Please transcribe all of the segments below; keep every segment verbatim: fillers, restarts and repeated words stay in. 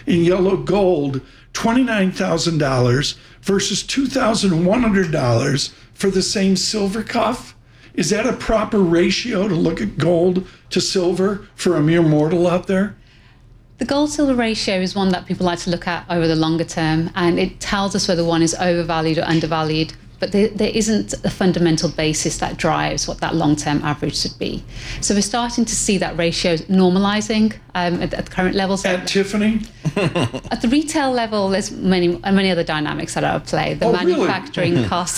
in yellow gold twenty-nine thousand dollars versus two thousand one hundred dollars for the same silver cuff? Is that a proper ratio to look at gold to silver for a mere mortal out there? The gold-silver ratio is one that people like to look at over the longer term, and it tells us whether one is overvalued or undervalued. But there, there isn't a fundamental basis that drives what that long-term average should be. So we're starting to see that ratio normalizing um, at, at the current levels. At Tiffany? At the retail level, there's many many other dynamics that are at play. The oh, manufacturing really? costs.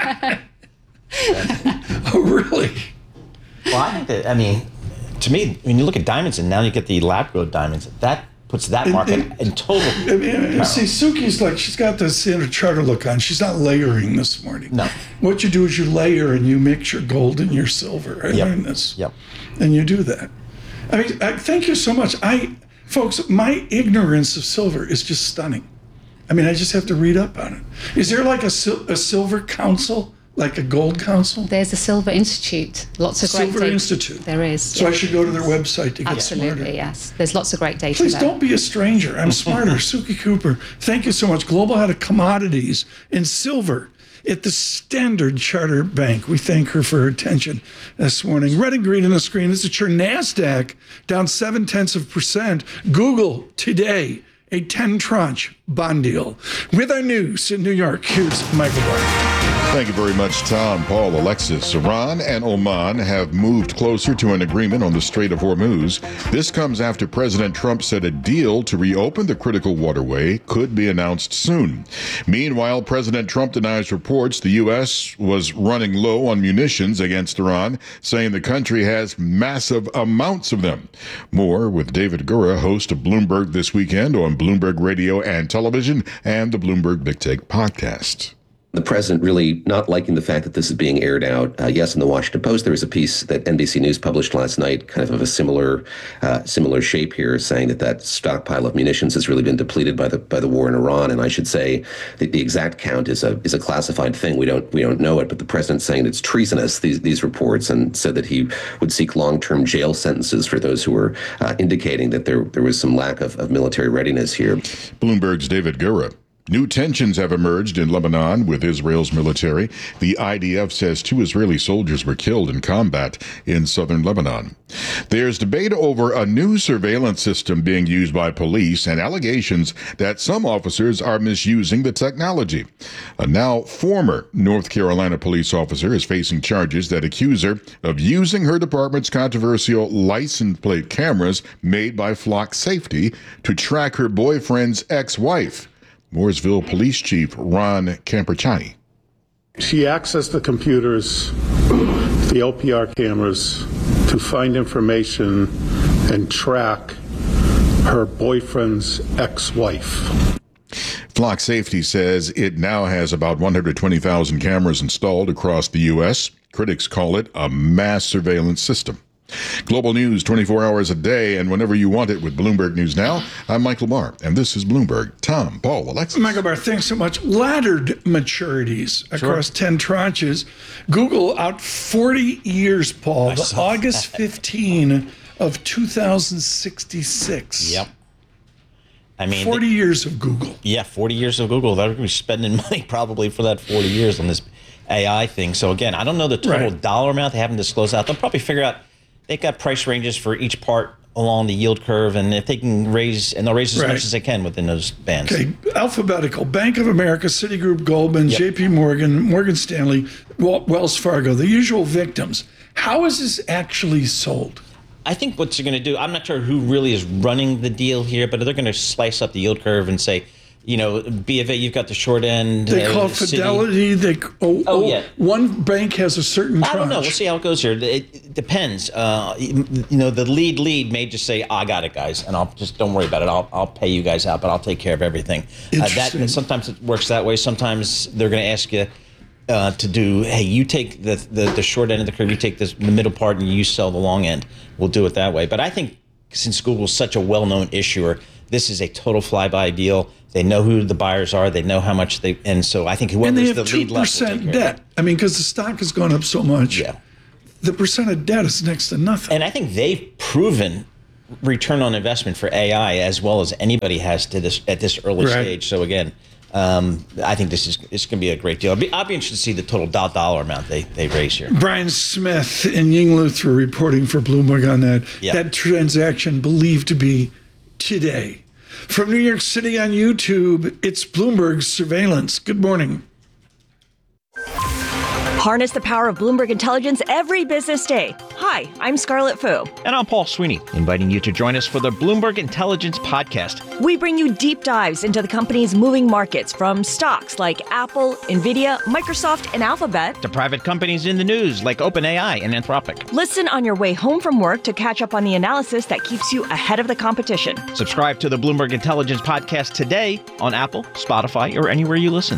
Oh, really? Well, I think that, I mean, to me, when you look at diamonds and now you get the lab-grown diamonds, that puts that market in, in, in total. I mean, see, Suki's like, she's got the Standard Charter look on. She's not layering this morning. No. What you do is you layer and you mix your gold and your silver. I Yep. learned this. Yep. And you do that. I mean, I, thank you so much. I, folks, my ignorance of silver is just stunning. I mean, I just have to read up on it. Is there like a, sil- a silver council? Like a gold council? There's a Silver Institute. Lots of great Silver data. Institute. There is. So I should go to their website to get Absolutely, smarter. yes. There's lots of great data Please there. don't be a stranger. I'm smarter. Suki Cooper, thank you so much. Global Head of Commodities and Silver at the Standard Chartered Bank. We thank her for her attention this morning. Red and green on the screen. This is your NASDAQ down seven tenths of percent. Google today a ten tranche bond deal. With our news in New York, here's Michael Barr. Thank you very much, Tom, Paul, Alexis. Iran and Oman have moved closer to an agreement on the Strait of Hormuz. This comes after President Trump said a deal to reopen the critical waterway could be announced soon. Meanwhile, President Trump denies reports the U S was running low on munitions against Iran, saying the country has massive amounts of them. More with David Gura, host of Bloomberg This Weekend on Bloomberg Radio and Television and the Bloomberg Big Take podcast. The president really not liking the fact that this is being aired out. Uh, yes, in the Washington Post, there was a piece that N B C News published last night, kind of of a similar uh, similar shape here, saying that that stockpile of munitions has really been depleted by the by the war in Iran. And I should say that the exact count is a is a classified thing. We don't we don't know it, but the president's saying it's treasonous, these these reports, and said that he would seek long-term jail sentences for those who were uh, indicating that there there was some lack of, of military readiness here. Bloomberg's David Gura. New tensions have emerged in Lebanon with Israel's military. The I D F says two Israeli soldiers were killed in combat in southern Lebanon. There's debate over a new surveillance system being used by police and allegations that some officers are misusing the technology. A now former North Carolina police officer is facing charges that accuse her of using her department's controversial license plate cameras made by Flock Safety to track her boyfriend's ex-wife. Mooresville Police Chief Ron Camperchani. She accessed the computers, the L P R cameras, to find information and track her boyfriend's ex-wife. Flock Safety says it now has about one hundred twenty thousand cameras installed across the U S. Critics call it a mass surveillance system. Global news twenty-four hours a day and whenever you want it with Bloomberg News Now. I'm Michael Barr, and this is Bloomberg. Tom, Paul, Alexis. Michael Barr, thanks so much. Laddered maturities across sure. ten tranches. Google out forty years, Paul, to August fifteenth of two thousand sixty-six. Yep. I mean, forty they, years of Google. Yeah, forty years of Google. They're going to be spending money probably for that forty years on this A I thing. So again, I don't know the total right. dollar amount. They haven't disclosed that. They'll probably figure out. They've got price ranges for each part along the yield curve, and if they can raise, and they'll raise as right. much as they can within those bands. Okay, alphabetical. Bank of America, Citigroup, Goldman, yep. J P Morgan, Morgan Stanley, Wells Fargo, the usual victims. How is this actually sold? I think what you're going to do, I'm not sure who really is running the deal here, but they're going to slice up the yield curve and say, you know, B of A, you've got the short end. They uh, call it Fidelity. They oh, oh yeah. One bank has a certain tranche. I don't know. We'll see how it goes here. It, it depends. Uh, you know, the lead lead may just say, "I got it, guys," and I'll just don't worry about it. I'll I'll pay you guys out, but I'll take care of everything. Uh, that sometimes it works that way. Sometimes they're going to ask you uh, to do, "Hey, you take the, the the short end of the curve. You take this the middle part, and you sell the long end." We'll do it that way. But I think since Google's such a well-known issuer, this is a total flyby deal. They know who the buyers are. They know how much they, and so I think whoever's the lead left will take care of it. And they have two percent debt. I mean, because the stock has gone up so much. Yeah. The percent of debt is next to nothing. And I think they've proven return on investment for A I as well as anybody has to this at this early Right. stage. So again, um, I think this is it's going to be a great deal. I'll be, I'll be interested to see the total dollar amount they, they raise here. Brian Smith and Ying Luther reporting for Bloomberg on that. Yeah. That transaction believed to be today. From New York City on YouTube, it's Bloomberg Surveillance. Good morning. Harness the power of Bloomberg Intelligence every business day. Hi, I'm Scarlett Fu. And I'm Paul Sweeney, inviting you to join us for the Bloomberg Intelligence Podcast. We bring you deep dives into the company's moving markets, from stocks like Apple, Nvidia, Microsoft, and Alphabet, To private companies in the news like OpenAI and Anthropic. Listen on your way home from work to catch up on the analysis that keeps you ahead of the competition. Subscribe to the Bloomberg Intelligence Podcast today on Apple, Spotify, or anywhere you listen.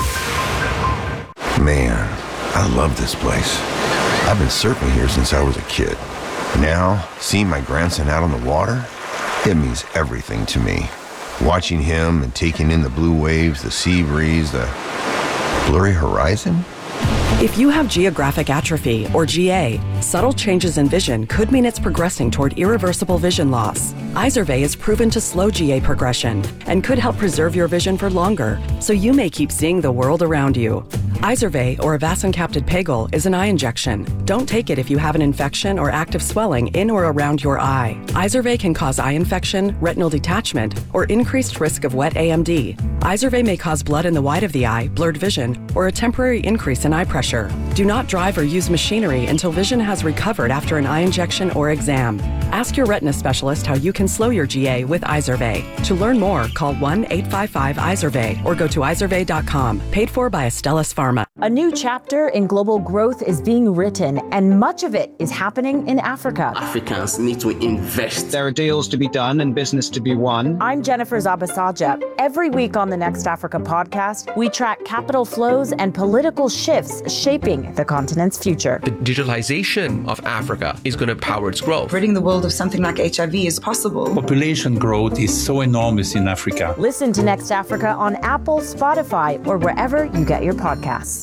Man, I love this place. I've been surfing here since I was a kid. Now, seeing my grandson out on the water, it means everything to me. Watching him and taking in the blue waves, the sea breeze, the blurry horizon. If you have geographic atrophy, or G A, subtle changes in vision could mean it's progressing toward irreversible vision loss. Izervay is proven to slow G A progression and could help preserve your vision for longer, so you may keep seeing the world around you. Izervay, or avacincaptad pegol, is an eye injection. Don't take it if you have an infection or active swelling in or around your eye. Izervay can cause eye infection, retinal detachment, or increased risk of wet A M D. Izervay may cause blood in the white of the eye, blurred vision, or a temporary increase in eye pressure. Do not drive or use machinery until vision has recovered after an eye injection or exam. Ask your retina specialist how you can slow your G A with Izervay. To learn more, call one eight five five Izervay or go to izervay dot com. Paid for by Astellas Pharma. A new chapter in global growth is being written, and much of it is happening in Africa. Africans need to invest. There are deals to be done and business to be won. I'm Jennifer Zabasaja. Every week on the Next Africa podcast, we track capital flows and political shifts shaping the continent's future. The digitalization of Africa is going to power its growth. Ridding the world of something like H I V is possible. Population growth is so enormous in Africa. Listen to Next Africa on Apple, Spotify, or wherever you get your podcasts.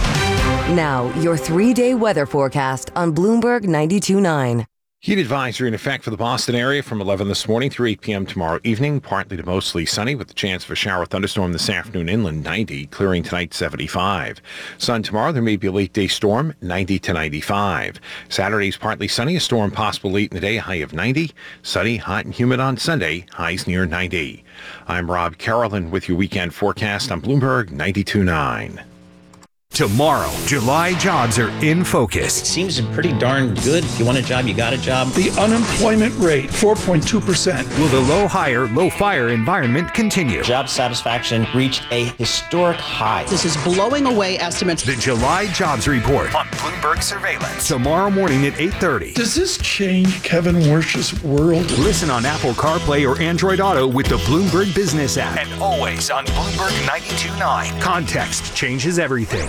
Now, your three-day weather forecast on Bloomberg ninety-two point nine. Heat advisory in effect for the Boston area from eleven this morning through eight p.m. tomorrow evening. Partly to mostly sunny with the chance of a shower thunderstorm this afternoon inland, ninety. Clearing tonight, seventy-five. Sun tomorrow, there may be a late day storm, ninety to ninety-five. Saturday's partly sunny, a storm possible late in the day, high of ninety. Sunny, hot and humid on Sunday, highs near ninety. I'm Rob Carolyn with your weekend forecast on Bloomberg ninety-two point nine. Tomorrow, July jobs are in focus. It seems pretty darn good. If you want a job, you got a job. The unemployment rate, four point two percent. Will the low hire, low fire environment continue? Job satisfaction reached a historic high. This is blowing away estimates. The July jobs report on Bloomberg Surveillance. Tomorrow morning at eight thirty. Does this change Kevin Wersch's world? Listen on Apple CarPlay or Android Auto with the Bloomberg Business app. And always on Bloomberg ninety-two point nine. Context changes everything.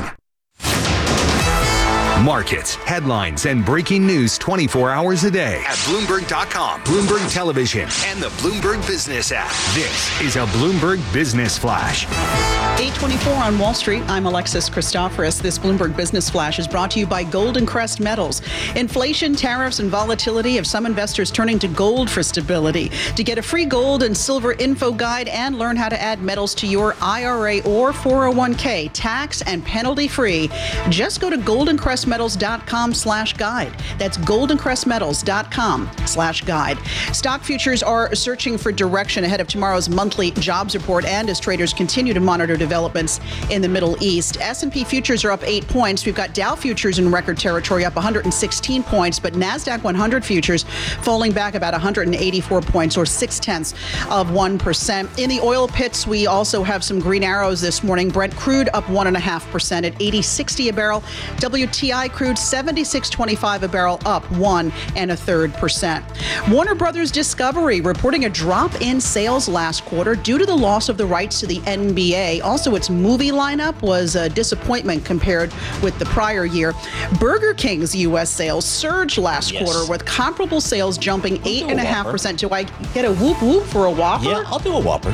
Markets, headlines, and breaking news twenty-four hours a day at Bloomberg dot com, Bloomberg Television, and the Bloomberg Business app. This is a Bloomberg Business Flash. eight twenty-four on Wall Street. I'm Alexis Christoforous. This Bloomberg Business Flash is brought to you by Golden Crest Metals. Inflation, tariffs, and volatility have some investors turning to gold for stability. To get a free gold and silver info guide and learn how to add metals to your I R A or four oh one k, tax and penalty free, just go to golden crest metals dot com slash guide. That's golden crest metals dot com slash guide. Stock futures are searching for direction ahead of tomorrow's monthly jobs report and as traders continue to monitor developments in the Middle East. S and P futures are up eight points. We've got Dow futures in record territory up one hundred sixteen points, but NASDAQ one hundred futures falling back about one hundred eighty-four points or six tenths of one percent. In the oil pits, we also have some green arrows this morning. Brent crude up one point five percent at eighty sixty a barrel. W T I crude seventy-six twenty-five a barrel, up one and a third percent. Warner Brothers Discovery reporting a drop in sales last quarter due to the loss of the rights to the N B A. Also, its movie lineup was a disappointment compared with the prior year. Burger King's U S sales surged last yes. quarter with comparable sales jumping eight and a half percent. Do I get a whoop whoop for a Whopper? Yeah, I'll do a Whopper.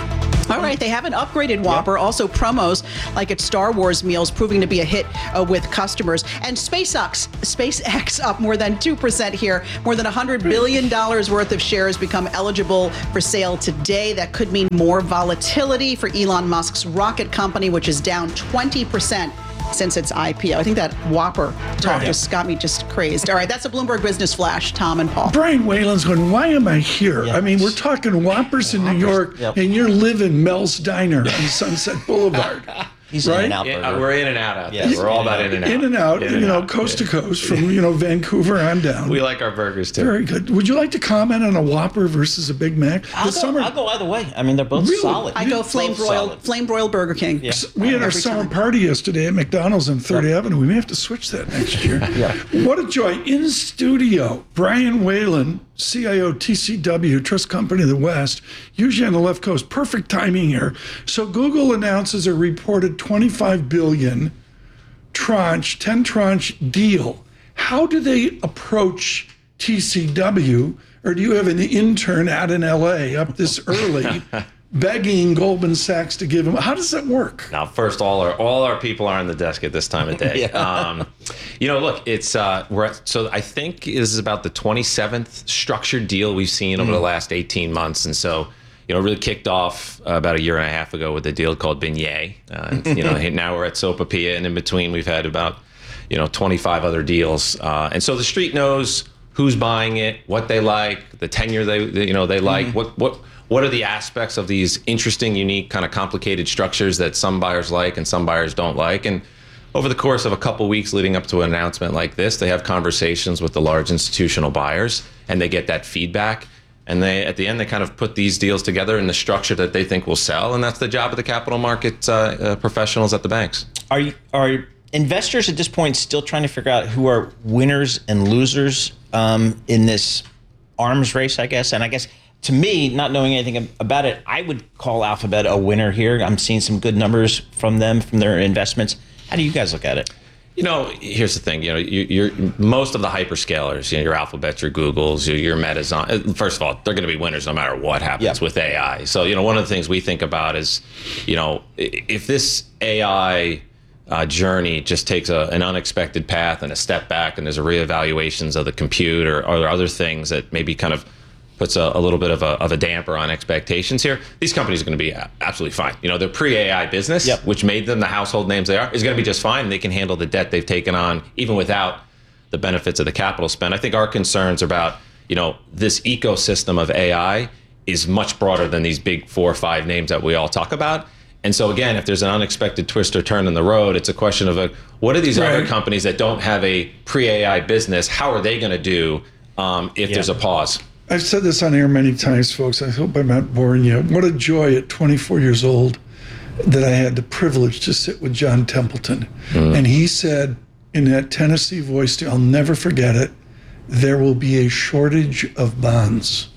All right, they haven't upgraded Whopper. Yep. Also, promos like its Star Wars meals proving to be a hit uh, with customers. And SpaceX, SpaceX up more than two percent here. More than one hundred billion dollars worth of shares become eligible for sale today. That could mean more volatility for Elon Musk's rocket company, which is down twenty percent since its I P O. I think that Whopper talk right. just got me just crazed. All right, that's a Bloomberg Business Flash. Tom and Paul. Brian Whalen's going, why am I here? Yep. I mean, we're talking Whoppers in New York, yep. and you're living Mel's Diner on Sunset Boulevard. He's right? in and out. Yeah, we're in and out out there. Yes. We're all about in and out. In and out, in you and know, out. coast yeah. to coast from, you know, Vancouver on down. We like our burgers too. Very good. Would you like to comment on a Whopper versus a Big Mac? I'll, go, summer... I'll go either way. I mean, they're both really? solid. I go flame broiled, flame broiled Burger King. Yeah. We had our summer time. party yesterday at McDonald's on Third yep. Avenue. We may have to switch that next year. yeah. What a joy. In studio, Brian Whalen, C I O T C W, Trust Company of the West, usually on the left coast. Perfect timing here. So Google announces a reported twenty-five billion dollars tranche, ten tranche deal. How do they approach T C W? Or do you have an intern out in L A up this early begging Goldman Sachs to give him? How does that work? Now, first, all our all our people are on the desk at this time of day. yeah. um, you know, look, it's uh, we're at, so I think this is about the twenty-seventh structured deal we've seen mm. over the last eighteen months, and so you know, really kicked off uh, about a year and a half ago with a deal called Beignet. Uh, and, you know, now we're at Sopapilla, and in between we've had about you know twenty-five other deals, uh, and so the street knows who's buying it, what they like, the tenure they, they you know they like, mm. what what. What are the aspects of these interesting, unique, kind of complicated structures that some buyers like and some buyers don't like? And over the course of a couple of weeks leading up to an announcement like this, they have conversations with the large institutional buyers, and they get that feedback. And they, at the end, they kind of put these deals together in the structure that they think will sell, and that's the job of the capital market uh, uh, professionals at the banks. Are you, are investors at this point still trying to figure out who are winners and losers um, in this arms race, I guess? And I guess, to me, not knowing anything about it, I would call Alphabet a winner here. I'm seeing some good numbers from them, from their investments. How do you guys look at it? You know, here's the thing. You know, you, you're most of the hyperscalers, you know, your Alphabets, your Googles, your, your Metas. First of all, they're going to be winners no matter what happens yep. with A I. So, you know, one of the things we think about is, you know, if this A I uh, journey just takes a, an unexpected path and a step back, and there's a reevaluations of the compute or, or other things that maybe kind of puts a, a little bit of a, of a damper on expectations here, these companies are going to be absolutely fine. You know, their pre-A I business, yep. which made them the household names they are, is going to be just fine. And they can handle the debt they've taken on, even without the benefits of the capital spend. I think our concerns about, you know, this ecosystem of A I is much broader than these big four or five names that we all talk about. And so, again, if there's an unexpected twist or turn in the road, it's a question of, a, what are these right. other companies that don't have a pre-A I business, how are they going to do um, if yeah. there's a pause? I've said this on air many times, folks. I hope I'm not boring you. What a joy at twenty-four years old that I had the privilege to sit with John Templeton. Mm. And he said in that Tennessee voice, I'll never forget it, there will be a shortage of bonds.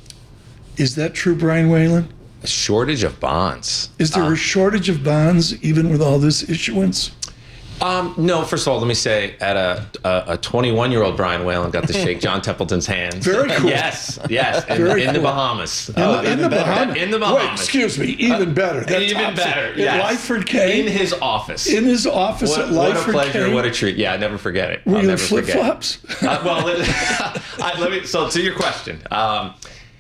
Is that true, Brian Whalen? A shortage of bonds? Is there uh, a shortage of bonds even with all this issuance? Um, no, first of all, let me say, at a a twenty-one-year-old Brian Whalen got to shake John Templeton's hand. Very cool. Yes, yes, in, Very in cool. the Bahamas. In, uh, in the Bahamas? In the Bahamas. Wait, excuse me, even better. That even better, it. yes. In Lyford Cay? In his office. In his office what, at Lyford Cay? What a pleasure, what a treat. Yeah, I'll never forget it. Were I'll you never in flip-flops? uh, well, let, I, let me, so to your question, um,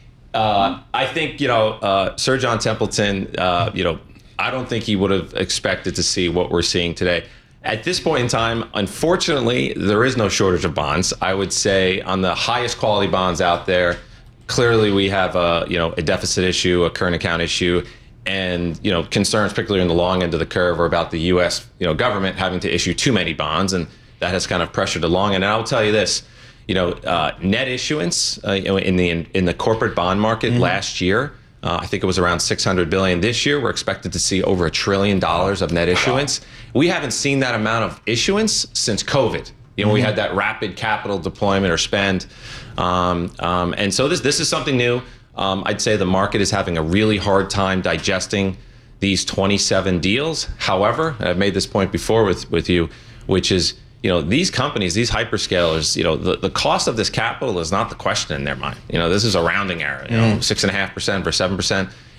uh, I think, you know, uh, Sir John Templeton, uh, you know, I don't think he would have expected to see what we're seeing today. At this point in time, unfortunately, there is no shortage of bonds. I would say on the highest quality bonds out there, clearly we have a, you know, a deficit issue, a current account issue, and, you know, concerns, particularly in the long end of the curve, are about the U S, you know, government having to issue too many bonds, and that has kind of pressured the long end. And I'll tell you this, you know, uh, net issuance uh, you know, in the in, in the corporate bond market mm-hmm. last year, Uh, I think it was around six hundred billion dollars. This year, we're expected to see over a trillion dollars of net issuance. We haven't seen that amount of issuance since COVID. You know, mm-hmm. we had that rapid capital deployment or spend. Um, um, and so this this is something new. Um, I'd say the market is having a really hard time digesting these twenty-seven deals. However, and I've made this point before with, with you, which is, you know, these companies, these hyperscalers, you know, the, the cost of this capital is not the question in their mind. You know, this is a rounding error, you know, mm. six and a half percent or seven percent.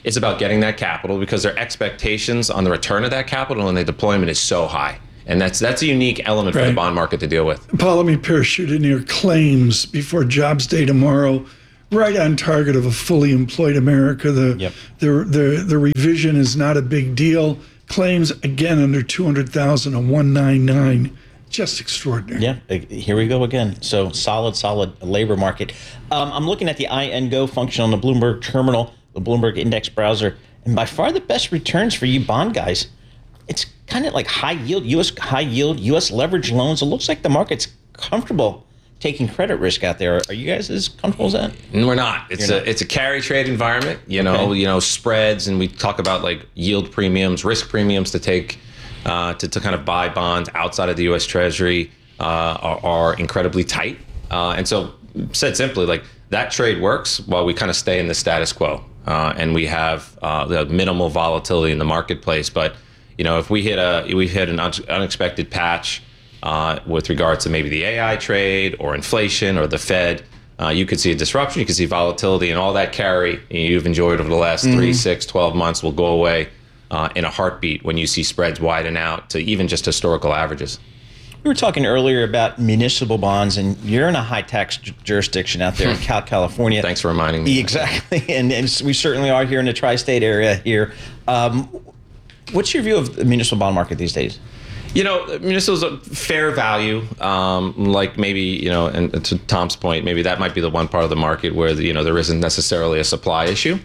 It's about getting that capital because their expectations on the return of that capital and the deployment is so high. And that's that's a unique element right. for the bond market to deal with. Paul, let me parachute in here. Claims before Jobs Day tomorrow, right on target of a fully employed America. The, yep. the, the, the revision is not a big deal. Claims, again, under two hundred thousand, a one ninety-nine. Just extraordinary. Yeah, here we go again. So solid, solid labor market. Um, I'm looking at the I N Go function on the Bloomberg terminal, the Bloomberg Index browser, and by far the best returns for you bond guys. It's kind of like high yield, U S high yield, U S leverage loans. It looks like the market's comfortable taking credit risk out there. Are you guys as comfortable as that? We're not. It's You're a not. it's a carry trade environment. You know, okay. you know spreads, and we talk about like yield premiums, risk premiums to take uh, to to kind of buy bonds outside of the U S Treasury uh, are, are incredibly tight. Uh, and so, said simply, like that trade works while we kind of stay in the status quo, uh, and we have uh, the minimal volatility in the marketplace, but you know, if we hit a we hit an unexpected patch uh, with regards to maybe the A I trade or inflation or the Fed, uh, you could see a disruption. You could see volatility, and all that carry you've enjoyed over the last mm-hmm. three, six, twelve months will go away uh, in a heartbeat when you see spreads widen out to even just historical averages. We were talking earlier about municipal bonds, and you're in a high tax jurisdiction out there in Cal, California. Thanks for reminding me. Exactly, and, and we certainly are here in the tri-state area here. Um, What's your view of the municipal bond market these days? You know, municipal is a fair value. Um, like maybe, you know, and to Tom's point, maybe that might be the one part of the market where, you know, there isn't necessarily a supply issue.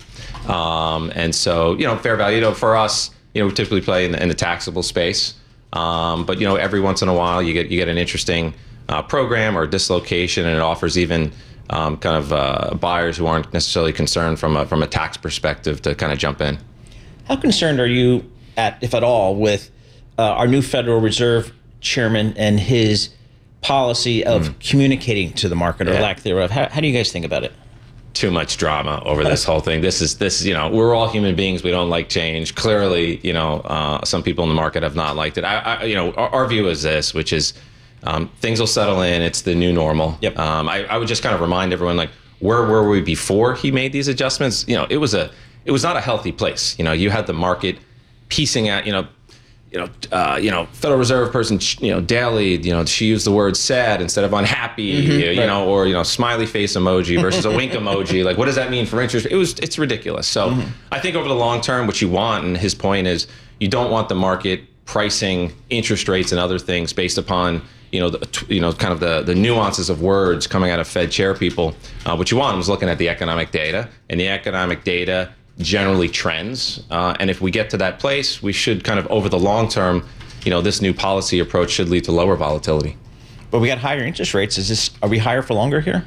Um, and so, you know, fair value, you know, for us, you know, we typically play in the, in the taxable space. Um, but, you know, every once in a while you get you get an interesting uh, program or dislocation, and it offers even um, kind of uh, buyers who aren't necessarily concerned from a, from a tax perspective to kind of jump in. How concerned are you, at, if at all, with uh, our new Federal Reserve chairman and his policy of mm. communicating to the market or yeah. lack thereof? How, how do you guys think about it? Too much drama over this whole thing. This is this, you know, we're all human beings. We don't like change. Clearly, you know, uh, some people in the market have not liked it. I, I you know, our, our view is this, which is um, things will settle in. It's the new normal. Yep. Um, I, I would just kind of remind everyone, like, where were we before he made these adjustments? You know, it was a, it was not a healthy place. You know, you had the market piecing out, you know, you know, uh, you know, Federal Reserve person, you know, Daly, you know, she used the word sad instead of unhappy, mm-hmm, you, you right. know, or, you know, smiley face emoji versus a wink emoji. Like, what does that mean for interest? It was, it's ridiculous. So mm-hmm. I think over the long term, what you want, and his point is, you don't want the market pricing interest rates and other things based upon, you know, the, you know, kind of the, the nuances of words coming out of Fed chair people. Uh, what you want was looking at the economic data, and the economic data generally trends. Uh, and if we get to that place, we should kind of, over the long term, you know, this new policy approach should lead to lower volatility. But we got higher interest rates. Is this, are we higher for longer here?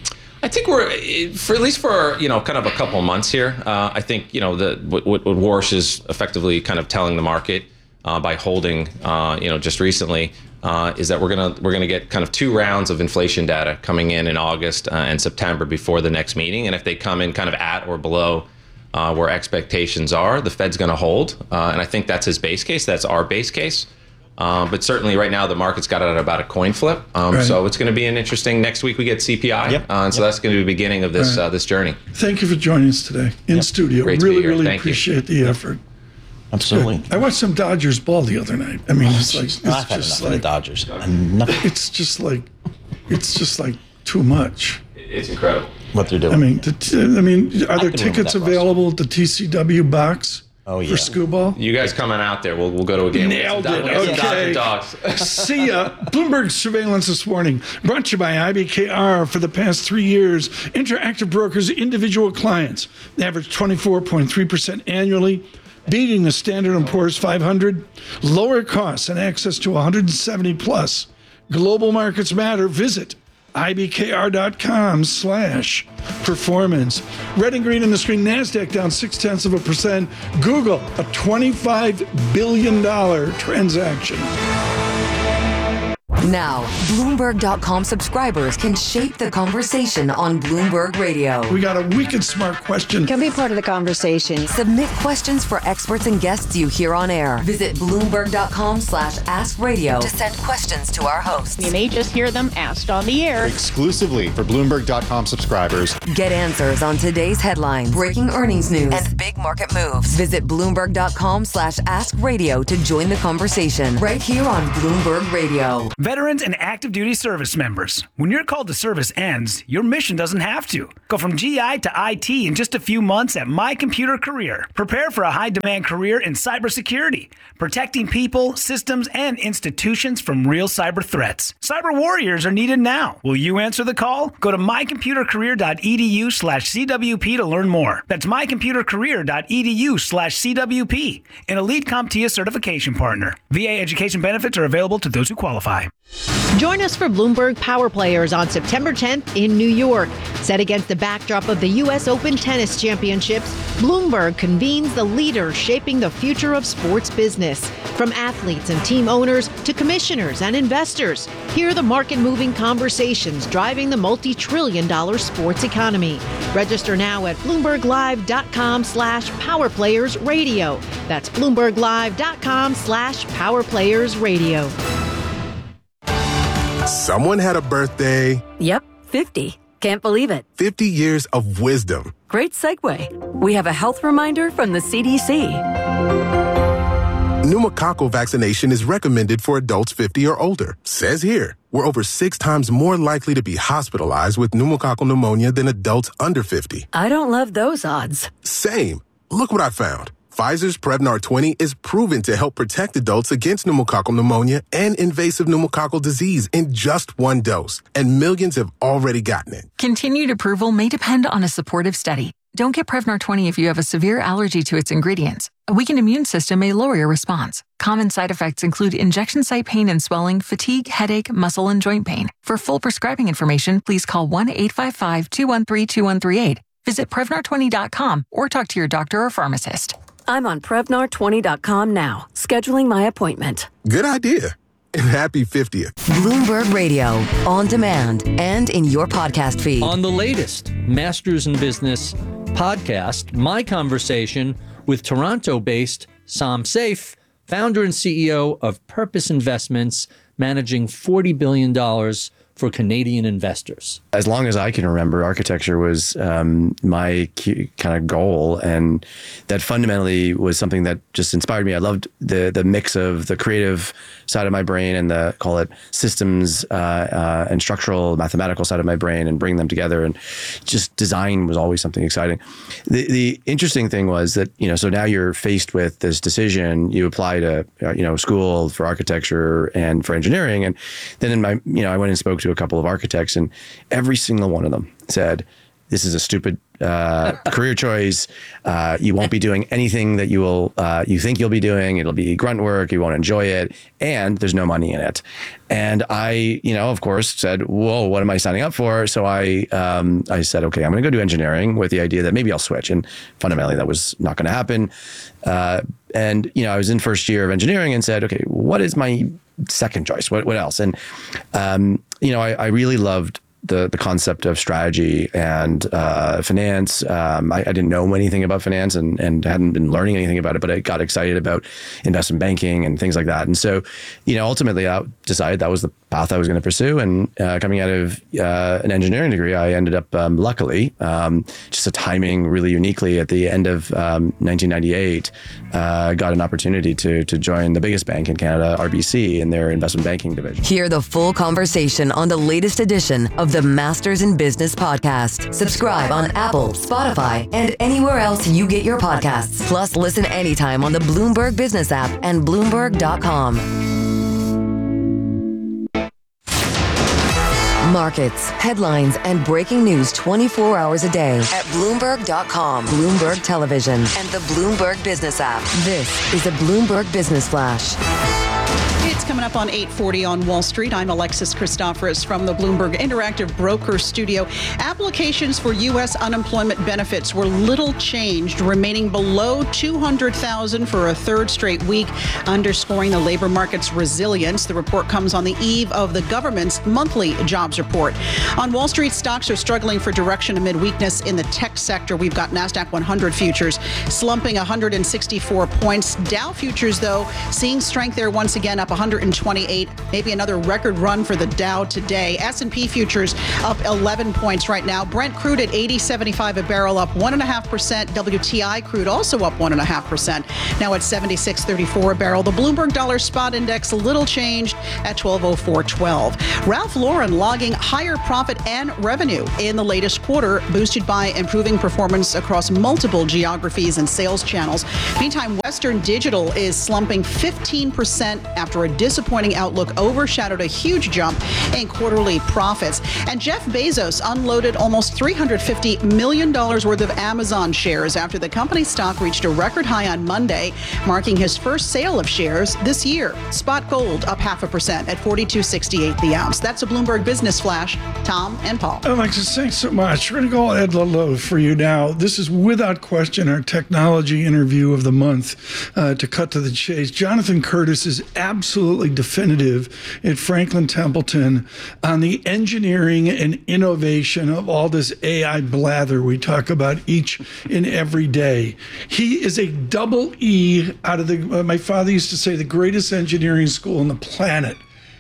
I think we're, for at least for, you know, kind of a couple of months here. Uh, I think, you know, the what, what Warsh is effectively kind of telling the market uh, by holding, uh, you know, just recently, uh, is that we're gonna we're gonna get kind of two rounds of inflation data coming in in August uh, and September before the next meeting. And if they come in kind of at or below Uh, where expectations are, the Fed's going to hold. Uh, and I think that's his base case. That's our base case. Um, but certainly right now the market's got it at about a coin flip. Um, right. So it's going to be an interesting, next week we get C P I. Yep. Uh, and so yep. that's going to be the beginning of this right. uh, this journey. Thank you for joining us today in yep. studio. Great really, to be here. really Thank appreciate you. the effort. Absolutely. Good. I watched some Dodgers ball the other night. I mean, oh, it's like, it's I've just had like, the Dodgers. It's just like, it's just like too much. It's incredible what they're doing. I mean, the t- I mean, are there tickets available at the T C W box? Oh yeah. For Skubal? You guys coming out there? We'll we'll go to a game. Nailed we'll it. some Okay. Dogs. See ya. Bloomberg Surveillance this morning, brought to you by I B K R. For the past three years, Interactive Brokers individual clients average twenty-four point three percent annually, beating the Standard and Poor's five hundred. Lower costs and access to one hundred seventy plus global markets matter. Visit ibkr.com slash performance. Red and green on the screen. NASDAQ down six tenths of a percent. Google, a twenty-five billion dollars transaction. Now, Bloomberg dot com subscribers can shape the conversation on Bloomberg Radio. We got a wicked smart question. Can be part of the conversation. Submit questions for experts and guests you hear on air. Visit Bloomberg dot com slash ask radio to send questions to our hosts. You may just hear them asked on the air. Exclusively for Bloomberg dot com subscribers. Get answers on today's headlines, breaking earnings news, and big market moves. Visit Bloomberg dot com slash ask radio to join the conversation right here on Bloomberg Radio. Veterans and active duty service members. When your call to service ends, your mission doesn't have to. Go from G I to I T in just a few months at My Computer Career. Prepare for a high-demand career in cybersecurity, protecting people, systems, and institutions from real cyber threats. Cyber warriors are needed now. Will you answer the call? Go to my computer career dot e d u slash c w p to learn more. That's my computer career dot e d u slash c w p, an elite CompTIA certification partner. V A education benefits are available to those who qualify. Join us for Bloomberg Power Players on September tenth in New York. Set against the backdrop of the U S Open Tennis Championships, Bloomberg convenes the leaders shaping the future of sports business. From athletes and team owners to commissioners and investors, hear the market-moving conversations driving the multi-trillion dollar sports economy. Register now at Bloomberg Live dot com slash Power Players Radio. That's Bloomberg Live dot com slash Power Players Radio. Someone had a birthday. Yep, fifty. Can't believe it. fifty years of wisdom. Great segue. We have a health reminder from the C D C. Pneumococcal vaccination is recommended for adults fifty or older. Says here, we're over six times more likely to be hospitalized with pneumococcal pneumonia than adults under fifty. I don't love those odds. Same. Look what I found. Pfizer's Prevnar twenty is proven to help protect adults against pneumococcal pneumonia and invasive pneumococcal disease in just one dose, and millions have already gotten it. Continued approval may depend on a supportive study. Don't get Prevnar twenty if you have a severe allergy to its ingredients. A weakened immune system may lower your response. Common side effects include injection site pain and swelling, fatigue, headache, muscle, and joint pain. For full prescribing information, please call one eight five five, two one three, two one three eight. Visit Prevnar twenty dot com or talk to your doctor or pharmacist. I'm on Prevnar twenty dot com now, scheduling my appointment. Good idea. And happy fiftieth. Bloomberg Radio, on demand and in your podcast feed. On the latest Masters in Business podcast, my conversation with Toronto-based Sam Saif, founder and C E O of Purpose Investments, managing forty billion dollars for Canadian investors. As long as I can remember, architecture was um, my key, kind of goal, and that fundamentally was something that just inspired me. I loved the the mix of the creative side of my brain and the, call it, systems uh, uh, and structural mathematical side of my brain, and bring them together. And just design was always something exciting. The the interesting thing was that, you know, so now you're faced with this decision. You apply to, uh, you know, school for architecture and for engineering, and then in my, you know, I went and spoke to a couple of architects, and every single one of them said, this is a stupid uh, career choice. Uh, you won't be doing anything that you will, uh, you think you'll be doing. It'll be grunt work. You won't enjoy it. And there's no money in it. And I, you know, of course said, whoa, what am I signing up for? So I, um, I said, okay, I'm going to go do engineering with the idea that maybe I'll switch. And fundamentally that was not going to happen. Uh, and, you know, I was in first year of engineering and said, okay, what is my second choice? What, what else? And, um, you know, I, I really loved the the concept of strategy and uh, finance. Um, I, I didn't know anything about finance and, and hadn't been learning anything about it, but I got excited about investment banking and things like that. And so, you know, ultimately I decided that was the path I was going to pursue. And uh, coming out of uh, an engineering degree, I ended up, um, luckily, um, just a timing really uniquely at the end of um, nineteen ninety-eight, uh, got an opportunity to to join the biggest bank in Canada, R B C, in their investment banking division. Hear the full conversation on the latest edition of the Masters in Business podcast. Subscribe on Apple, Spotify, and anywhere else you get your podcasts. Plus, listen anytime on the Bloomberg Business app and Bloomberg dot com. Markets, headlines, and breaking news twenty-four hours a day at Bloomberg dot com, Bloomberg Television, and the Bloomberg Business app. This is a Bloomberg Business Flash. It's coming up on eight forty on Wall Street. I'm Alexis Christoforous from the Bloomberg Interactive Broker Studio. Applications for U S unemployment benefits were little changed, remaining below two hundred thousand for a third straight week, underscoring the labor market's resilience. The report comes on the eve of the government's monthly jobs report. On Wall Street, stocks are struggling for direction amid weakness in the tech sector. We've got NASDAQ one hundred futures slumping one hundred sixty-four points. Dow futures, though, seeing strength there once again, up one hundred twenty-eight, maybe another record run for the Dow today. S and P futures up eleven points right now. Brent crude at eighty seventy-five a barrel, up one point five percent. W T I crude also up one point five percent, now at seventy-six thirty-four a barrel. The Bloomberg Dollar Spot Index little changed at twelve oh four twelve. Ralph Lauren logging higher profit and revenue in the latest quarter, boosted by improving performance across multiple geographies and sales channels. Meantime, Western Digital is slumping fifteen percent after a disappointing outlook overshadowed a huge jump in quarterly profits. And Jeff Bezos unloaded almost three hundred fifty million dollars worth of Amazon shares after the company's stock reached a record high on Monday, marking his first sale of shares this year. Spot gold up half a percent at forty-two sixty-eight the ounce. That's a Bloomberg Business Flash. Tom and Paul. Alexis, thanks so much. We're going to go Ed Lalo for you now. This is without question our technology interview of the month. Uh, to cut to the chase, Jonathan Curtis is absolutely definitive at Franklin Templeton on the engineering and innovation of all this A I blather we talk about each and every day. He is a double E out of the, uh, my father used to say, the greatest engineering school on the planet.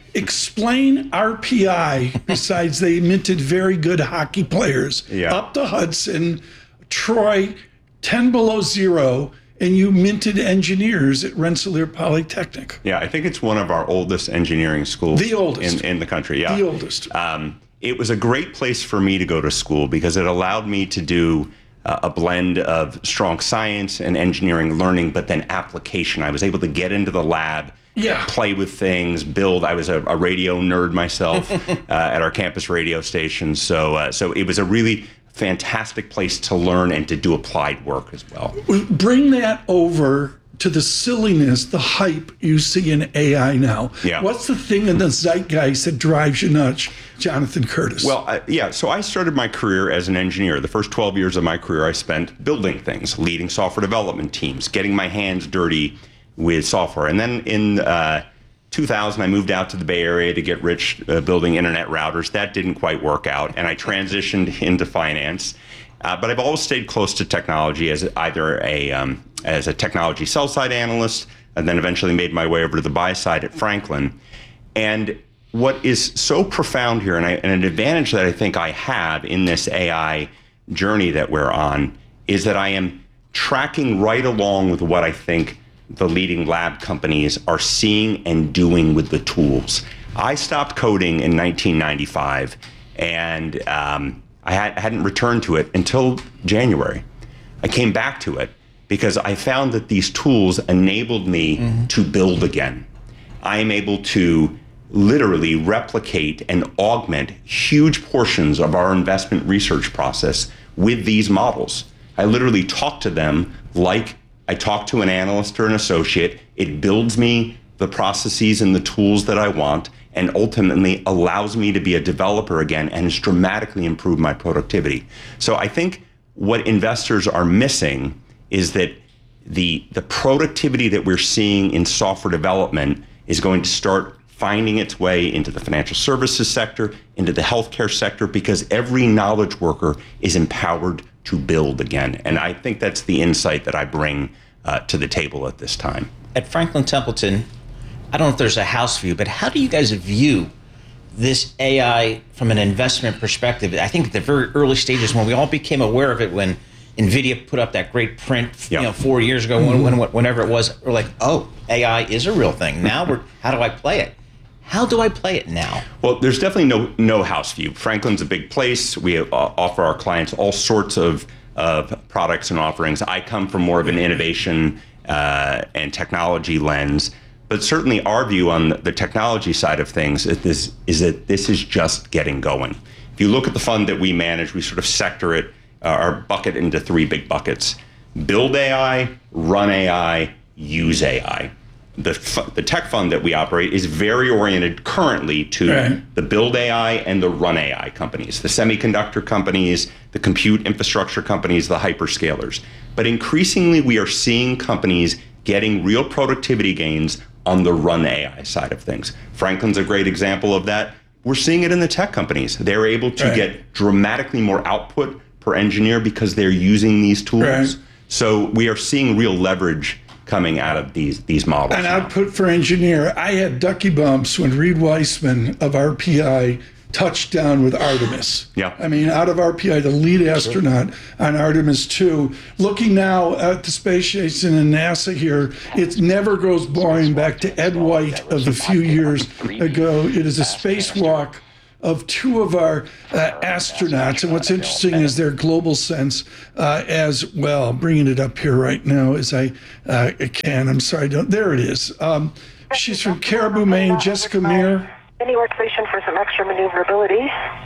Explain R P I, besides they minted very good hockey players. Yeah. Up to Hudson, Troy, ten below zero, and you minted engineers at Rensselaer Polytechnic. Yeah, I think it's one of our oldest engineering schools. The oldest. In, in the country, yeah. The oldest. Um, it was a great place for me to go to school because it allowed me to do uh, a blend of strong science and engineering learning, but then application. I was able to get into the lab, yeah. play with things, build. I was a, a radio nerd myself uh, at our campus radio station. So, uh, so it was a really fantastic place to learn and to do applied work as well. Bring that over to the silliness, the hype you see in A I now. Yeah. What's the thing in the zeitgeist that drives you nuts, Jonathan Curtis? Well, uh, yeah, so I started my career as an engineer. The first twelve years of my career I spent building things, leading software development teams, getting my hands dirty with software. And then in uh, two thousand, I moved out to the Bay Area to get rich uh, building internet routers. That didn't quite work out, and I transitioned into finance. Uh, but I've always stayed close to technology as either a um, as a technology sell-side analyst, and then eventually made my way over to the buy side at Franklin. And what is so profound here, and, I, and an advantage that I think I have in this A I journey that we're on, is that I am tracking right along with what I think the leading lab companies are seeing and doing with the tools. I stopped coding in nineteen ninety-five, and um, I had, hadn't returned to it until January. I came back to it because I found that these tools enabled me mm-hmm. to build again. I am able to literally replicate and augment huge portions of our investment research process with these models. I literally talk to them like I talk to an analyst or an associate. It builds me the processes and the tools that I want, and ultimately allows me to be a developer again and has dramatically improved my productivity. So I think what investors are missing is that the, the productivity that we're seeing in software development is going to start finding its way into the financial services sector, into the healthcare sector, because every knowledge worker is empowered to build again. And I think that's the insight that I bring uh, to the table at this time. At Franklin Templeton, I don't know if there's a house view, but how do you guys view this A I from an investment perspective? I think at the very early stages when we all became aware of it, when NVIDIA put up that great print, yeah. you know, four years ago, mm-hmm. when, when, whenever it was, we're like, oh, A I is a real thing. Now we're, how do I play it? How do I play it now? Well, there's definitely no no house view. Franklin's a big place. We uh, offer our clients all sorts of, of products and offerings. I come from more of an innovation uh, and technology lens. But certainly our view on the technology side of things is, this, is that this is just getting going. If you look at the fund that we manage, we sort of sector it, uh, our bucket into three big buckets. Build A I, run A I, use A I. the the tech fund that we operate is very oriented currently to right. the build A I and the run A I companies, the semiconductor companies, the compute infrastructure companies, the hyperscalers. But increasingly, we are seeing companies getting real productivity gains on the run A I side of things. Franklin's a great example of that. We're seeing it in the tech companies. They're able to right. get dramatically more output per engineer because they're using these tools. Right. So we are seeing real leverage coming out of these these models. And output for engineer. I had ducky bumps when Reed Weissman of R P I touched down with Artemis. Yeah. I mean, out of R P I, the lead astronaut sure. on Artemis two. Looking now at the space station and NASA here, it never goes boring. Back to Ed White of a few years ago. It is a spacewalk of two of our uh, astronauts. And what's interesting is their global sense uh, as well. Bringing it up here right now as I uh, can. I'm sorry, don't, there it is. Um, she's from Caribou, Maine, Jessica Meir. Mini workstation for some extra maneuverability.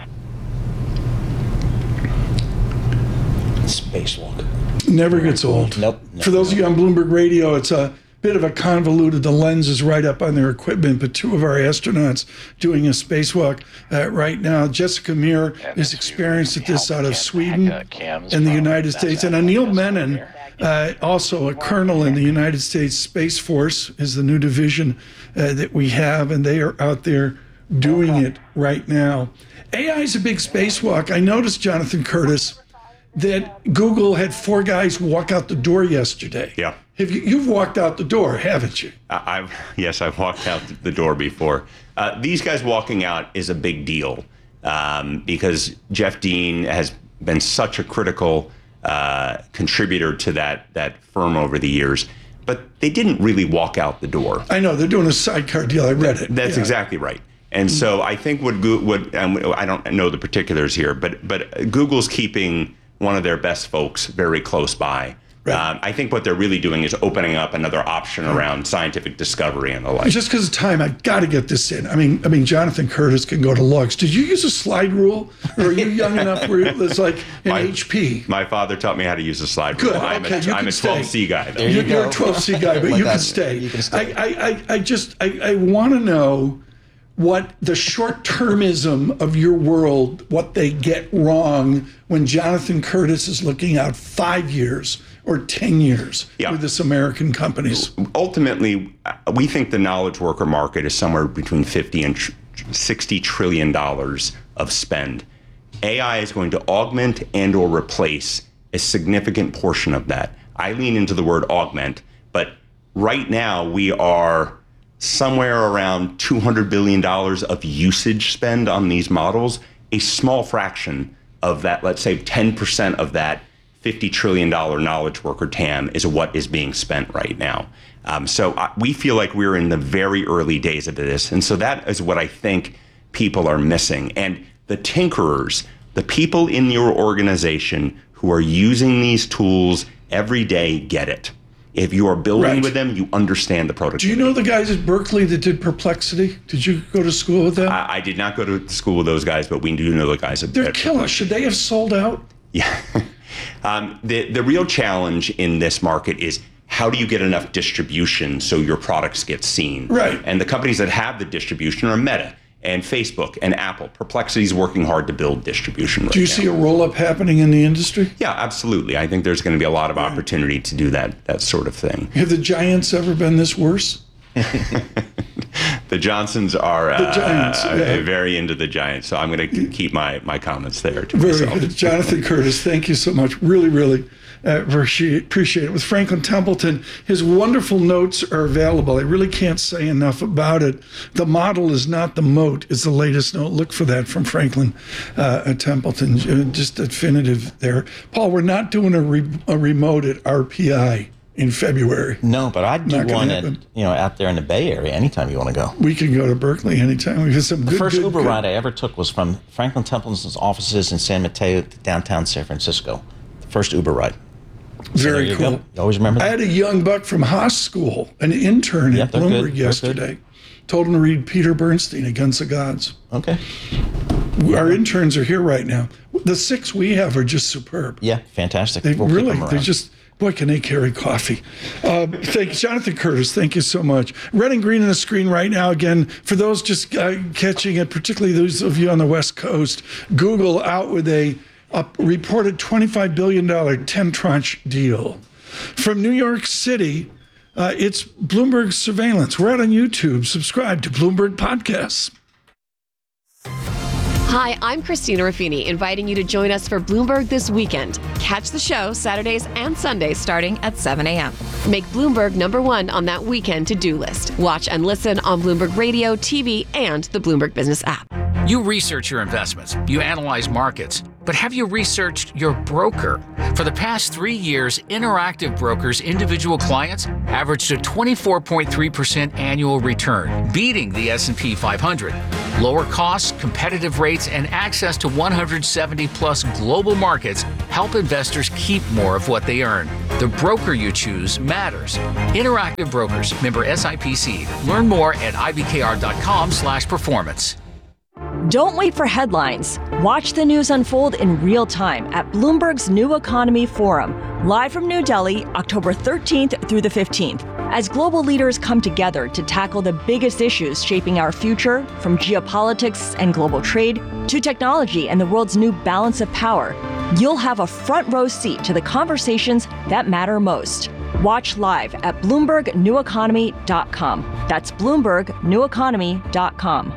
Spacewalk. Never gets old. Nope. For those of you on Bloomberg Radio, it's a bit of a convoluted, the lens is right up on their equipment, but two of our astronauts doing a spacewalk uh, right now. Jessica Meir is experienced at this out of Sweden and the United States. And Anil Menon, uh, also a colonel in the United States Space Force, is the new division uh, that we have, and they are out there doing it right now. A I is a big spacewalk. I noticed, Jonathan Curtis, that Google had four guys walk out the door yesterday. Yeah. Have you, you've walked out the door, haven't you? I've yes, I've walked out the door before. Uh, these guys walking out is a big deal um, because Jeff Dean has been such a critical uh, contributor to that that firm over the years. But they didn't really walk out the door. I know they're doing a sidecar deal. I read it. That's yeah. exactly right. And mm-hmm. so I think what what um, I don't know the particulars here, but but Google's keeping one of their best folks very close by. Right. Um, I think what they're really doing is opening up another option around scientific discovery and the like. Just because of time, I got to get this in. I mean, I mean, Jonathan Curtis can go to logs. Did you use a slide rule, or are you young enough where it's like an my, H P? My father taught me how to use a slide Good. rule. I'm okay, a, you I'm can a twelve C guy. Though. You're, you you're a twelve C guy, but you, can stay. you can stay. I, I, I, I just, I, I want to know what the short-termism of your world, what they get wrong when Jonathan Curtis is looking out five years or ten years yeah. with this American companies. Ultimately, we think the knowledge worker market is somewhere between fifty and sixty trillion dollars of spend. A I is going to augment and or replace a significant portion of that. I lean into the word augment, but right now we are somewhere around two hundred billion dollars of usage spend on these models. A small fraction of that, let's say ten percent of that fifty trillion dollars knowledge worker T A M is what is being spent right now. Um, so I, we feel like we're in the very early days of this. And so that is what I think people are missing. And the tinkerers, the people in your organization who are using these tools every day get it. If you are building right. with them, you understand the productivity. Do you know the guys at Berkeley that did Perplexity? Did you go to school with them? I, I did not go to school with those guys, but we do know the guys at They're killer. Should they have sold out? Yeah. um, the, the real challenge in this market is how do you get enough distribution so your products get seen? Right. And the companies that have the distribution are Meta and Facebook and Apple. Perplexity is working hard to build distribution right Do you now. see a roll-up happening in the industry? Yeah, absolutely. I think there's going to be a lot of opportunity to do that that sort of thing. Have the Giants ever been this worse? The Johnsons are the Giants, uh, yeah. very into the Giants, so I'm going to keep my, my comments there to Very myself. good. Jonathan Curtis, thank you so much. Really, really uh, appreciate, appreciate it. With Franklin Templeton, his wonderful notes are available. I really can't say enough about it. The model is not the moat is the latest note. Look for that from Franklin uh, Templeton. Uh, just definitive there. Paul, we're not doing a, re- a remote at R P I in February. No, but I'd do Not gonna one at, happen. you know, out there in the Bay Area anytime you want to go. We can go to Berkeley anytime. We have some The good, first good, Uber good- ride I ever took was from Franklin Templeton's offices in San Mateo to downtown San Francisco. The first Uber ride. So there Very you cool. go. You always remember that? I had a young buck from Haas School, an intern Yep, at they're Bloomberg good. They're yesterday. Told him to read Peter Bernstein, Against the Gods. Okay. Our interns are here right now. The six we have are just superb. Yeah, fantastic. They We'll keep really, them they around. just, Boy, can they carry coffee. Uh, thank Jonathan Curtis. Thank you so much. Red and green on the screen right now. Again, for those just uh, catching it, particularly those of you on the West Coast, Google out with a, a reported twenty-five billion dollars ten tranche deal. From New York City, uh, it's Bloomberg Surveillance. We're out on YouTube. Subscribe to Bloomberg Podcasts. Hi, I'm Christina Ruffini, inviting you to join us for Bloomberg This Weekend. Catch the show Saturdays and Sundays starting at seven a.m. Make Bloomberg number one on that weekend to-do list. Watch and listen on Bloomberg Radio, T V, and the Bloomberg Business app. You research your investments, you analyze markets, but have you researched your broker? For the past three years, Interactive Brokers' individual clients averaged a twenty-four point three percent annual return, beating the S and P five hundred. Lower costs, competitive rates, and access to one hundred seventy plus global markets help investors keep more of what they earn. The broker you choose matters. Interactive Brokers, member S I P C. Learn more at I B K R dot com slash performance. Don't wait for headlines. Watch the news unfold in real time at Bloomberg's New Economy Forum, live from New Delhi, October thirteenth through the fifteenth. As global leaders come together to tackle the biggest issues shaping our future, from geopolitics and global trade to technology and the world's new balance of power, you'll have a front row seat to the conversations that matter most. Watch live at Bloomberg New Economy dot com. That's Bloomberg New Economy dot com.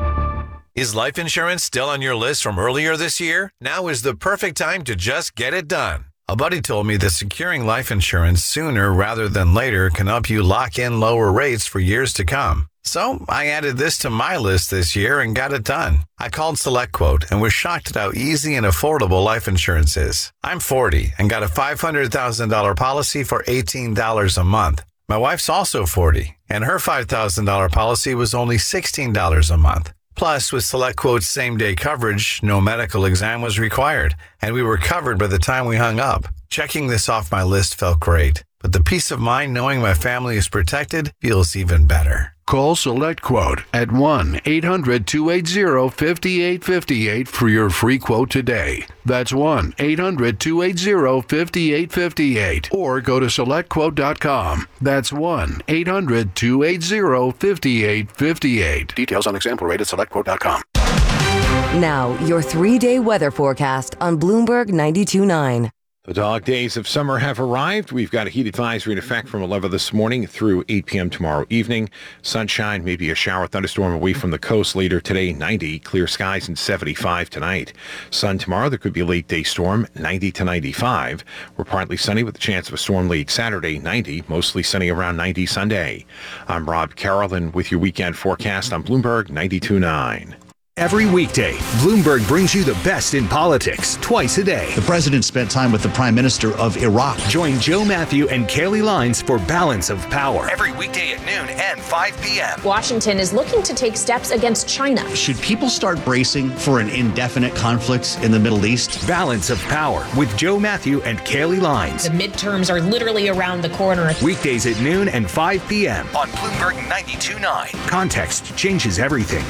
Is life insurance still on your list from earlier this year? Now is the perfect time to just get it done. A buddy told me that securing life insurance sooner rather than later can help you lock in lower rates for years to come. So I added this to my list this year and got it done. I called SelectQuote and was shocked at how easy and affordable life insurance is. I'm forty and got a five hundred thousand dollars policy for eighteen dollars a month. My wife's also forty, and her five thousand dollars policy was only sixteen dollars a month. Plus, with SelectQuote's same-day coverage, no medical exam was required, and we were covered by the time we hung up. Checking this off my list felt great, but the peace of mind knowing my family is protected feels even better. Call SelectQuote at one eight hundred two eight zero five eight five eight for your free quote today. That's one eight hundred two eight zero five eight five eight. Or go to select quote dot com. That's one eight hundred two eight zero five eight five eight. Details on example rate at select quote dot com. Now, your three-day weather forecast on Bloomberg ninety-two point nine. The dog days of summer have arrived. We've got a heat advisory in effect from eleven this morning through eight p.m. tomorrow evening. Sunshine, maybe a shower, thunderstorm away from the coast later today, ninety. Clear skies and seventy-five tonight. Sun tomorrow, there could be a late day storm, ninety to ninety-five. We're partly sunny with a chance of a storm late Saturday, ninety. Mostly sunny around ninety Sunday. I'm Rob Carroll, and with your weekend forecast on Bloomberg ninety-two point nine. Every weekday, Bloomberg brings you the best in politics twice a day. The president spent time with the prime minister of Iraq. Join Joe Matthew and Kaylee Lines for Balance of Power. Every weekday at noon and five p.m. Washington is looking to take steps against China. Should people start bracing for an indefinite conflict in the Middle East? Balance of Power with Joe Matthew and Kaylee Lines. The midterms are literally around the corner. Weekdays at noon and five p.m. on Bloomberg ninety-two point nine. Context changes everything.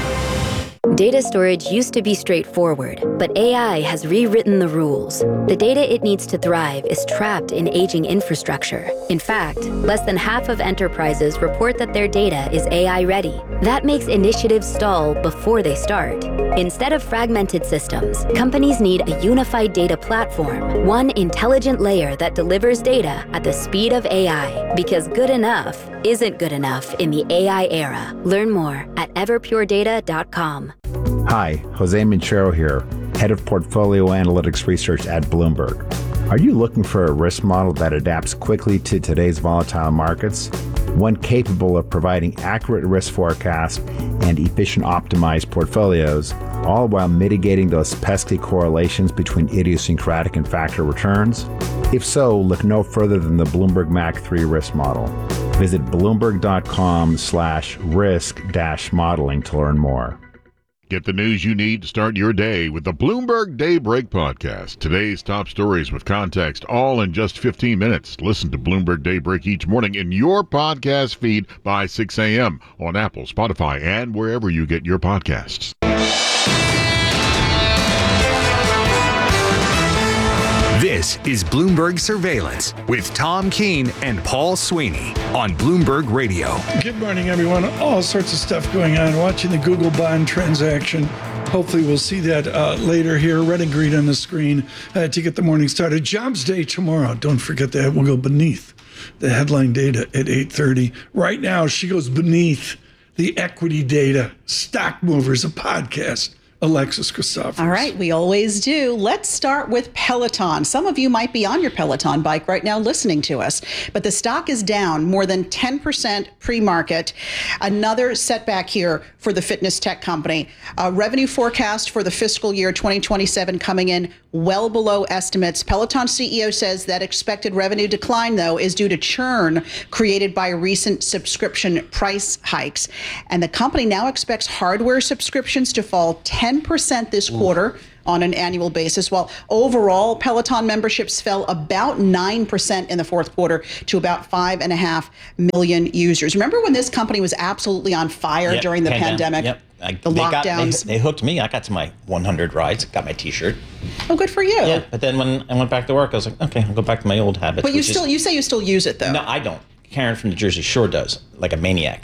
Data storage used to be straightforward, but A I has rewritten the rules. The data it needs to thrive is trapped in aging infrastructure. In fact, less than half of enterprises report that their data is A I ready. That makes initiatives stall before they start. Instead of fragmented systems, companies need a unified data platform, one intelligent layer that delivers data at the speed of A I, because good enough isn't good enough in the A I era. Learn more at everpure data dot com. Hi, Jose Minchero here, Head of Portfolio Analytics Research at Bloomberg. Are you looking for a risk model that adapts quickly to today's volatile markets? One capable of providing accurate risk forecasts and efficient optimized portfolios, all while mitigating those pesky correlations between idiosyncratic and factor returns? If so, look no further than the Bloomberg M A C three risk model. Visit bloomberg.com slash risk dash modeling to learn more. Get the news you need to start your day with the Bloomberg Daybreak Podcast. Today's top stories with context, all in just fifteen minutes. Listen to Bloomberg Daybreak each morning in your podcast feed by six a.m. on Apple, Spotify, and wherever you get your podcasts. This is Bloomberg Surveillance with Tom Keene and Paul Sweeney on Bloomberg Radio. Good morning, everyone. All sorts of stuff going on. Watching the Google bond transaction. Hopefully we'll see that uh, later here. Red and green on the screen uh, to get the morning started. Jobs day tomorrow. Don't forget that. We'll go beneath the headline data at eight thirty. Right now, she goes beneath the equity data. Stock Movers, a podcast. Alexis Christopher. All right, we always do. Let's start with Peloton. Some of you might be on your Peloton bike right now listening to us, but the stock is down more than ten percent pre-market. Another setback here for the fitness tech company. Uh, revenue forecast for the fiscal year twenty twenty-seven coming in well below estimates. Peloton C E O says that expected revenue decline, though, is due to churn created by recent subscription price hikes. And the company now expects hardware subscriptions to fall ten percent this quarter on an annual basis, while overall Peloton memberships fell about nine percent in the fourth quarter to about five and a half million users. Remember when this company was absolutely on fire Yep, during the pandemic. pandemic? Yep. I, The they got- lockdowns. they, they hooked me. I got to my one hundred rides, got my T-shirt. Oh, good for you. Yeah, but then when I went back to work, I was like, okay, I'll go back to my old habits. But you which is- still, you say you still use it, though. No, I don't. Karen from the Jersey Shore does, like a maniac.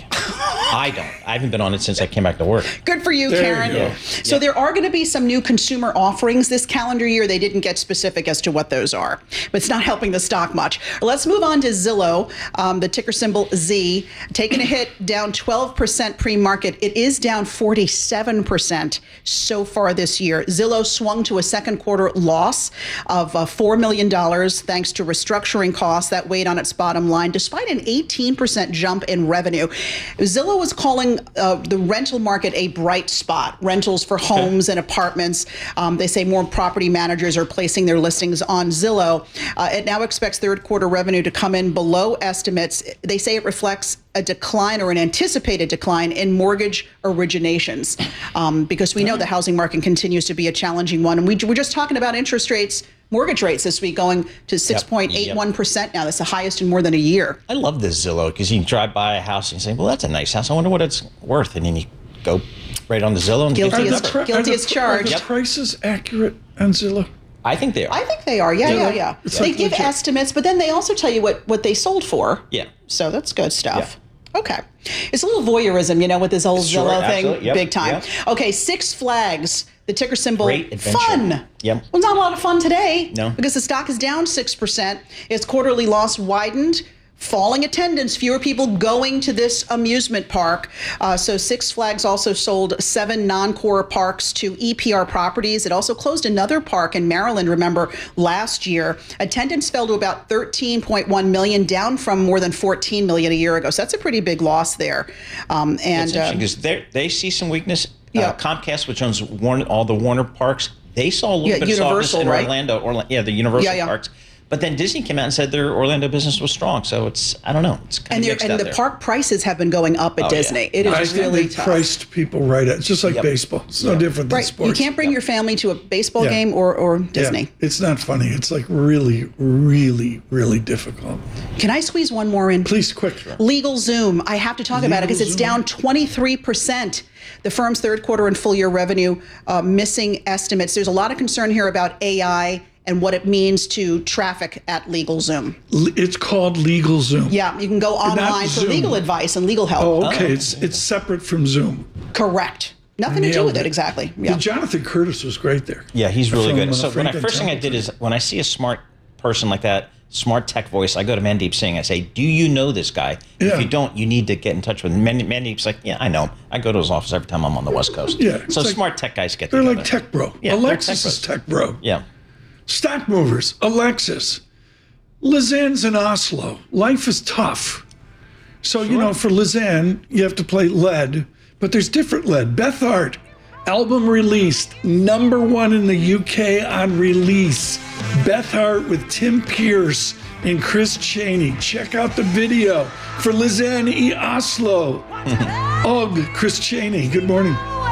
I don't. I haven't been on it since I came back to work. Good for you, There you Karen. go. So Yeah. there are going to be some new consumer offerings this calendar year. They didn't get specific as to what those are, but it's not helping the stock much. Let's move on to Zillow, um, the ticker symbol Z, taking a hit, down twelve percent pre-market. It is down forty-seven percent so far this year. Zillow swung to a second quarter loss of uh, four million dollars thanks to restructuring costs that weighed on its bottom line, despite an eighteen percent jump in revenue. Zillow was calling uh, the rental market a bright spot, rentals for homes and apartments. Um, they say more property managers are placing their listings on Zillow. Uh, it now expects third quarter revenue to come in below estimates. They say it reflects a decline or an anticipated decline in mortgage originations um, because we know the housing market continues to be a challenging one. And we we're just talking about interest rates, mortgage rates this week going to six point eight one percent now. That's the highest in more than a year. I love this Zillow because you can drive by a house and you say, well, that's a nice house. I wonder what it's worth. And then you go right on the Zillow. And Guilty get as- the number. guilty as charged. Are the prices accurate on Zillow? I think they are. I think they are. Yeah, Yeah, yeah, like- yeah. it's They like give legit. estimates, but then they also tell you what, what they sold for. Yeah. So that's good stuff. Okay. It's a little voyeurism, you know, with this whole Sure, Zillow thing. absolutely. Yep, Big time. yep. Okay, Six Flags, the ticker symbol. Great adventure. Fun. Yep. Well, not a lot of fun today. No. Because the stock is down six percent. Its quarterly loss widened. Falling attendance, fewer people going to this amusement park. Uh, so Six Flags also sold seven non-core parks to E P R Properties. It also closed another park in Maryland, remember, last year. Attendance fell to about thirteen point one million, down from more than fourteen million a year ago. So that's a pretty big loss there. Um, and It's uh, interesting because they they see some weakness. Yeah. Uh, Comcast, which owns Warner, all the Warner parks, they saw a little Yeah, bit of softness Universal, in right? Orlando. Orla- yeah, the Universal Yeah, yeah. parks. But then Disney came out and said their Orlando business was strong. So it's, I don't know. It's kind and, of they're- mixed and out the there. park prices have been going up at Oh, yeah. Disney. It is I think really they tough. priced people right at, it's just like Yep. baseball. It's no different than Right. sports. You can't bring your family to a baseball Yeah. game or, or Yeah, Disney. it's not funny. It's like really, really, really difficult. Can I squeeze one more in? Please, quick. Legal Zoom. I have to talk about it because it's LegalZoom. down twenty-three percent. The firm's third quarter and full year revenue uh, missing estimates. There's a lot of concern here about A I and what it means to traffic at LegalZoom. L- It's called LegalZoom. Yeah, you can go Not online for Zoom. legal advice and legal help. Oh, okay. It's it's separate from Zoom. Correct. Nothing to do Nailed with it, it. exactly. Yeah. Yeah. Jonathan Curtis was great there. Yeah, he's really From, good. uh, So when I Franklin first thing I did Templeton. is when I see a smart person like that, smart tech voice, I go to Mandeep Singh. I say, "Do you know this guy? Yeah. If you don't, you need to get in touch with him." Mand- Mandeep's like, "Yeah, I know him. I go to his office every time I'm on the West Coast." Yeah, it's So like- smart tech guys get They're together. like Tech Bro. Yeah, they're Alexis tech is bros. Tech Bro. Yeah. Stock movers, Alexis. Lizanne's in Oslo. Life is tough. So, you know, for Lizanne, you have to play lead, but there's different lead. Beth Hart, album released, number one in the U K on release. Beth Hart with Tim Pierce and Chris Cheney. Check out the video for Lizanne E. Oslo. Ugh, Chris Cheney, good morning.